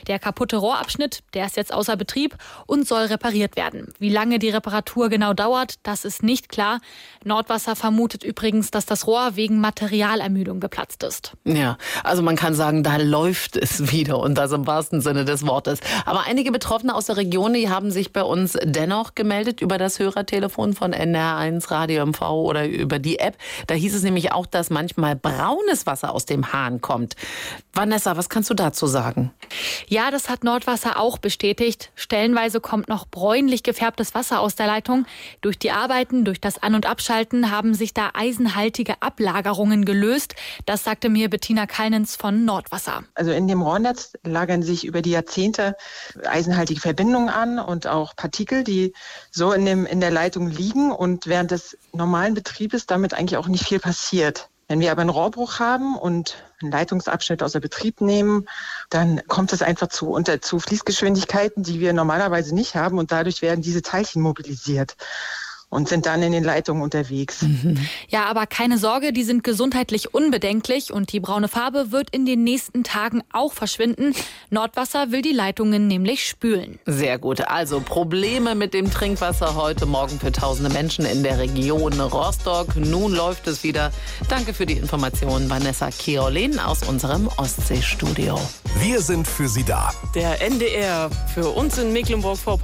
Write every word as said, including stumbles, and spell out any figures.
Der kaputte Rohrabschnitt, der ist jetzt außer Betrieb und soll repariert werden. Wie lange die Reparatur genau dauert, das ist nicht klar. Nordwasser vermutet übrigens, dass das Rohr wegen Materialermüdung geplatzt ist. Ja, also man kann sagen, da läuft es wieder und das im wahrsten Sinne des Wortes. Aber einige Betroffene aus der Region, die haben sich bei uns dennoch gemeldet über das Hörertelefon von N D R eins, Radio M V oder über die App. Da hieß es nämlich auch, dass manchmal braunes Wasser aus dem Hahn kommt. Vanessa, was kannst du dazu sagen? Ja, das hat Nordwasser auch bestätigt. Stellenweise kommt noch bräunlich gefärbtes Wasser aus der Leitung. Durch die Arbeiten, durch das An- und Abschalten haben sich da eisenhaltige Ablagerungen gelöst. Das sagte mir Bettina Kallnens von Nordwasser. Also in dem Rohrnetz lagern sich über die Jahrzehnte eisenhaltige Verbindungen an und auch Partikel, die so in, dem, in der Leitung liegen und während des normalen Betriebes damit eigentlich auch nicht viel passiert. Wenn wir aber einen Rohrbruch haben und einen Leitungsabschnitt außer Betrieb nehmen, dann kommt es einfach zu, unter, zu Fließgeschwindigkeiten, die wir normalerweise nicht haben und dadurch werden diese Teilchen mobilisiert und sind dann in den Leitungen unterwegs. Mhm. Ja, aber keine Sorge, die sind gesundheitlich unbedenklich und die braune Farbe wird in den nächsten Tagen auch verschwinden. Nordwasser will die Leitungen nämlich spülen. Sehr gut. Also Probleme mit dem Trinkwasser heute Morgen für tausende Menschen in der Region Rostock. Nun läuft es wieder. Danke für die Informationen, Vanessa Keolin aus unserem Ostseestudio. Wir sind für Sie da. Der N D R für uns in Mecklenburg-Vorpommern.